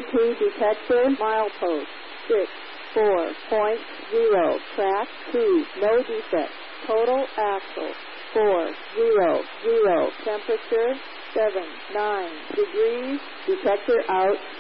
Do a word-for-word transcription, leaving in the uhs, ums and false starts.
two detector, milepost, six, four point zero, track two, no defect, total axle, four, zero, zero, temperature, seven, nine degrees, detector out.